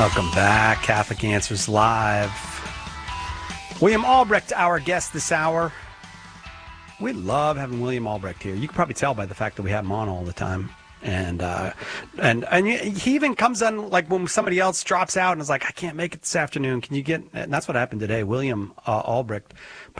Welcome back, Catholic Answers Live. William Albrecht, our guest this hour. We love having William Albrecht here. You can probably tell by the fact that we have him on all the time. And he even comes on like when somebody else drops out and is like, I can't make it this afternoon. Can you get? And that's what happened today. William Albrecht,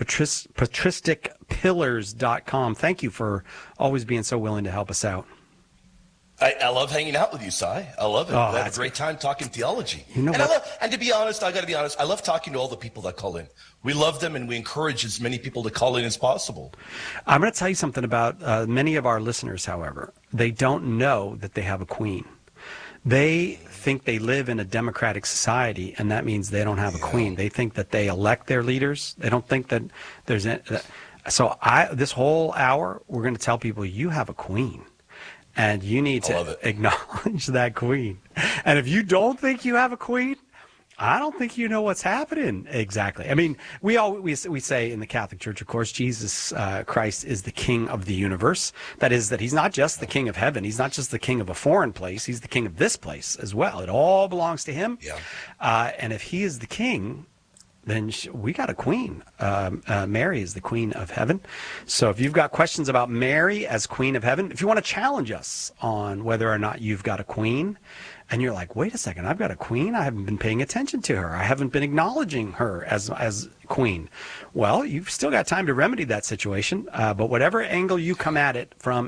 patristicpillars.com. Thank you for always being so willing to help us out. I love hanging out with you, Si. I love it. I have a great time talking theology. You know and to be honest, I got to be honest, I love talking to all the people that call in. We love them, and we encourage as many people to call in as possible. I'm going to tell you something about many of our listeners, however. They don't know that they have a queen. They think they live in a democratic society, and that means they don't have a queen. They think that they elect their leaders. They don't think that there's... this whole hour, we're going to tell people you have a queen. And you need to acknowledge that queen. And if you don't think you have a queen, I don't think you know what's happening exactly. I mean, we say in the Catholic Church, of course, Jesus Christ is the King of the universe. That is, that he's not just the King of heaven. He's not just the King of a foreign place. He's the King of this place as well. It all belongs to him. Yeah. And if he is the King, then we got a queen. Mary is the Queen of Heaven. So if you've got questions about Mary as Queen of Heaven, if you want to challenge us on whether or not you've got a queen, and you're like, wait a second, I've got a queen? I haven't been paying attention to her. I haven't been acknowledging her as queen. Well, you've still got time to remedy that situation. But whatever angle you come at it from,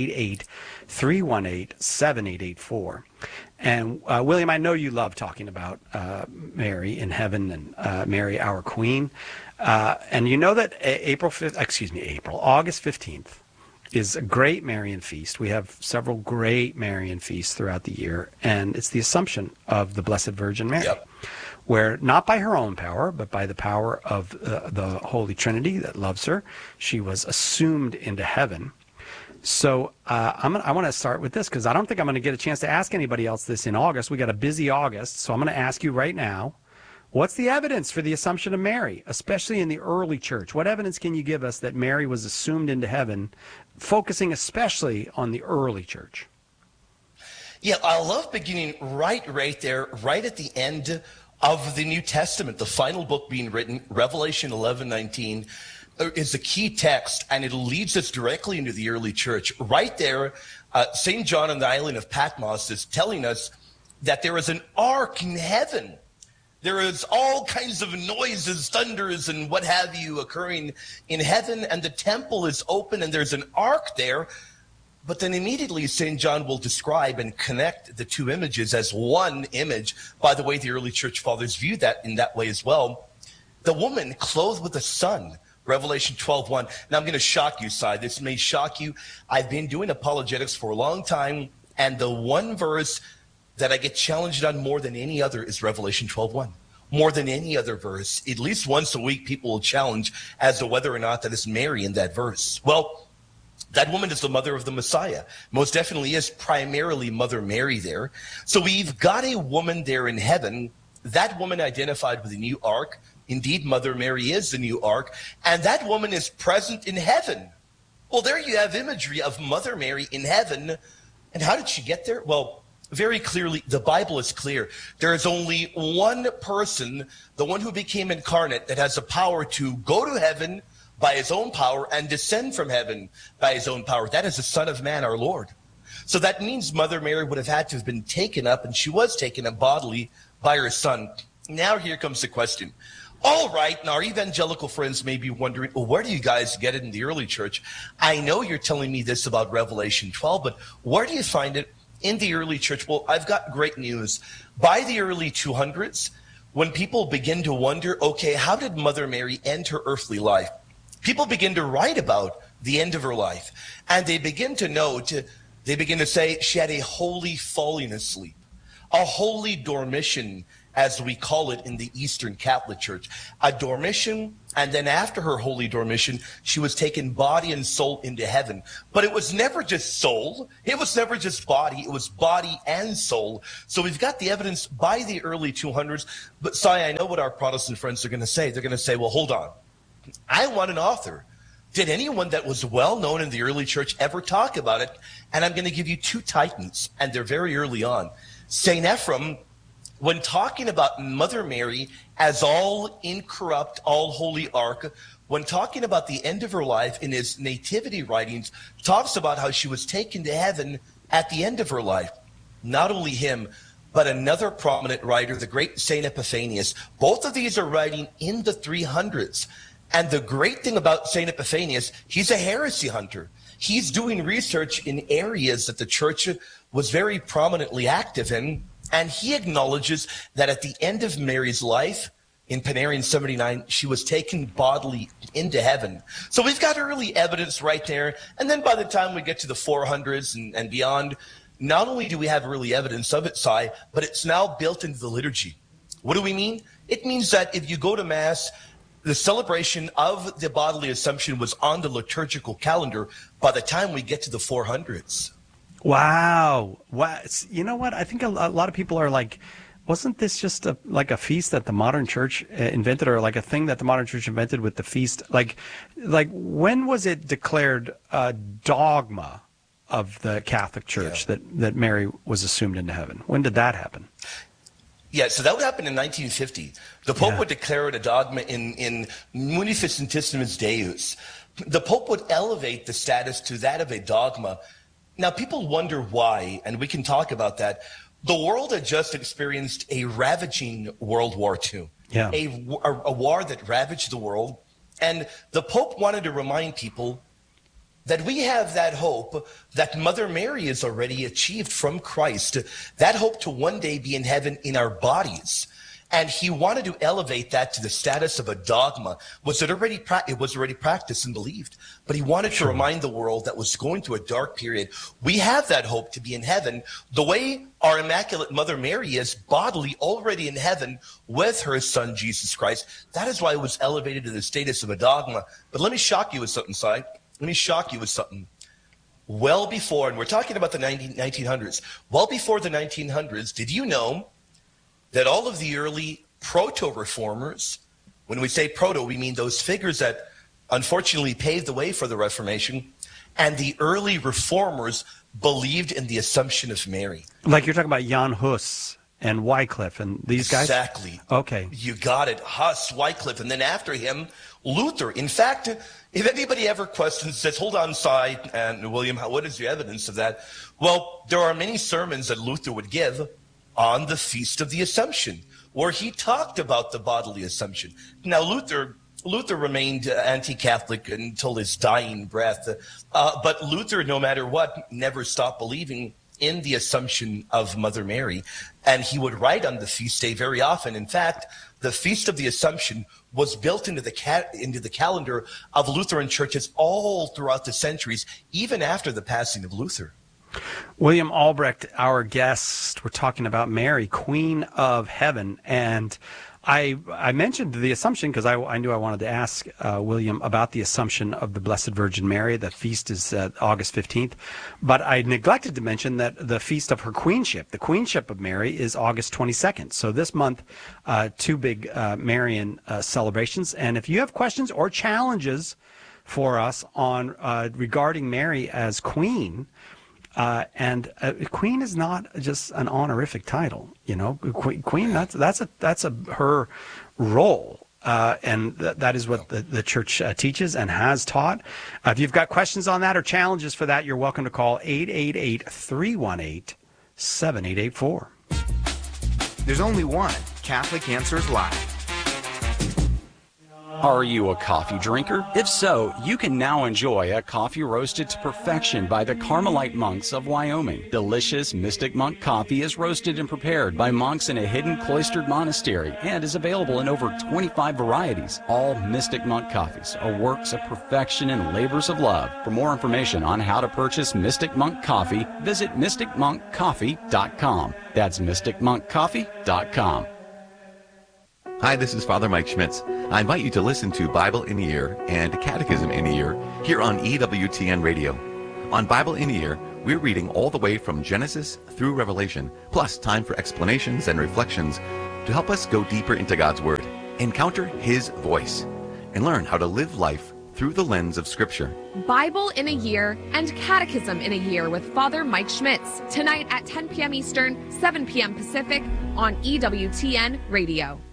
888-318-7884. And William, I know you love talking about Mary in heaven and Mary, our queen. And you know that August 15th is a great Marian feast. We have several great Marian feasts throughout the year, and it's the Assumption of the Blessed Virgin Mary, where not by her own power, but by the power of the Holy Trinity that loves her, she was assumed into heaven. So I want to start with this because I don't think I'm going to get a chance to ask anybody else this in August. We got a busy August, so I'm going to ask you right now, what's the evidence for the Assumption of Mary, especially in the early church? What evidence can you give us that Mary was assumed into heaven, focusing especially on the early church? Yeah, I love beginning right there, right at the end of the New Testament, the final book being written, Revelation 11:19. Is the key text, and it leads us directly into the early church. Right there, St. John on the island of Patmos is telling us that there is an ark in heaven. There is all kinds of noises, thunders, and what have you occurring in heaven, and the temple is open, and there's an ark there. But then immediately St. John will describe and connect the two images as one image. By the way, the early church fathers viewed that in that way as well. The woman clothed with the sun, Revelation 12:1. Now, I'm going to shock you, Si. This may shock you. I've been doing apologetics for a long time, and the one verse that I get challenged on more than any other is Revelation 12:1. More than any other verse. At least once a week, people will challenge as to whether or not that is Mary in that verse. Well, that woman is the mother of the Messiah. Most definitely is primarily Mother Mary there. So we've got a woman there in heaven. That woman identified with the new ark. Indeed, Mother Mary is the new ark, and that woman is present in heaven. Well, there you have imagery of Mother Mary in heaven. And how did she get there? Well, very clearly, the Bible is clear. There is only one person, the one who became incarnate, that has the power to go to heaven by his own power and descend from heaven by his own power. That is the Son of Man, our Lord. So that means Mother Mary would have had to have been taken up, and she was taken up bodily by her son. Now here comes the question. All right, and our evangelical friends may be wondering, well, where do you guys get it in the early church? I know you're telling me this about Revelation 12, but where do you find it in the early church? Well, I've got great news. By the early 200s, when people begin to wonder, okay, how did Mother Mary end her earthly life? People begin to write about the end of her life, and they begin to note, they begin to say she had a holy falling asleep, a holy dormition, as we call it in the Eastern Catholic Church, a dormition, and then after her holy dormition, she was taken body and soul into heaven. But it was never just soul. It was never just body. It was body and soul. So we've got the evidence by the early 200s. But, Si, I know what our Protestant friends are going to say. They're going to say, well, hold on. I want an author. Did anyone that was well known in the early church ever talk about it? And I'm going to give you two titans, and they're very early on. St. Ephrem when talking about Mother Mary as all incorrupt, all holy ark, when talking about the end of her life in his nativity writings, talks about how she was taken to heaven at the end of her life. Not only him, but another prominent writer, the great Saint Epiphanius. Both of these are writing in the 300s. And the great thing about Saint Epiphanius, he's a heresy hunter. He's doing research in areas that the church was very prominently active in. And he acknowledges that at the end of Mary's life, in Panarian 79, she was taken bodily into heaven. So we've got early evidence right there. And then by the time we get to the 400s and beyond, not only do we have early evidence of it, Si, but it's now built into the liturgy. What do we mean? It means that if you go to Mass, the celebration of the bodily Assumption was on the liturgical calendar by the time we get to the 400s. Wow. You know what? I think a lot of people are like, wasn't this just like a feast that the modern church invented, or like a thing that the modern church invented with the feast? Like when was it declared a dogma of the Catholic Church that Mary was assumed into heaven? When did that happen? Yeah, so that would happen in 1950. The Pope would declare it a dogma in Munificentissimus Deus. The Pope would elevate the status to that of a dogma. Now, people wonder why, and we can talk about that. The world had just experienced a ravaging World War II, a war that ravaged the world. And the Pope wanted to remind people that we have that hope that Mother Mary has already achieved from Christ, that hope to one day be in heaven in our bodies. And he wanted to elevate that to the status of a dogma. It was already practiced and believed. But he wanted to remind the world that was going through a dark period. We have that hope to be in heaven the way our Immaculate Mother Mary is bodily already in heaven with her son, Jesus Christ. That is why it was elevated to the status of a dogma. But let me shock you with something, Si. Let me shock you with something. Well before, and we're talking about the 1900s, well before the 1900s, did you know that all of the early proto-reformers, when we say proto, we mean those figures that unfortunately paved the way for the Reformation, and the early reformers believed in the Assumption of Mary. Like you're talking about Jan Hus and Wycliffe and these guys? Exactly. Okay. You got it. Hus, Wycliffe, and then after him, Luther. In fact, if anybody ever questions, says, hold on, Si and William, what is the evidence of that? Well, there are many sermons that Luther would give on the Feast of the Assumption, where he talked about the bodily Assumption. Now, Luther remained anti-Catholic until his dying breath, but Luther, no matter what, never stopped believing in the Assumption of Mother Mary, and he would write on the feast day very often. In fact, the Feast of the Assumption was built into the calendar of Lutheran churches all throughout the centuries, even after the passing of Luther. William Albrecht, our guest, we're talking about Mary, Queen of Heaven. And I mentioned the Assumption because I knew I wanted to ask William about the Assumption of the Blessed Virgin Mary. The feast is August 15th. But I neglected to mention that the feast of her queenship, the queenship of Mary, is August 22nd. So this month, two big Marian celebrations. And if you have questions or challenges for us on regarding Mary as queen, and queen is not just an honorific title, you know. Queen, that's her role, and that is what the church teaches and has taught. If you've got questions on that or challenges for that, you're welcome to call 888-318-7884. There's only one Catholic Answers Live. Are you a coffee drinker? If so, you can now enjoy a coffee roasted to perfection by the Carmelite monks of Wyoming. Delicious Mystic Monk coffee is roasted and prepared by monks in a hidden cloistered monastery and is available in over 25 varieties. All Mystic Monk coffees are works of perfection and labors of love. For more information on how to purchase Mystic Monk coffee, visit mysticmonkcoffee.com. That's mysticmonkcoffee.com. Hi, this is Father Mike Schmitz. I invite you to listen to Bible in a Year and Catechism in a Year here on EWTN Radio. On Bible in a Year, we're reading all the way from Genesis through Revelation, plus time for explanations and reflections to help us go deeper into God's Word, encounter His voice, and learn how to live life through the lens of Scripture. Bible in a Year and Catechism in a Year with Father Mike Schmitz. Tonight at 10 p.m. Eastern, 7 p.m. Pacific on EWTN Radio.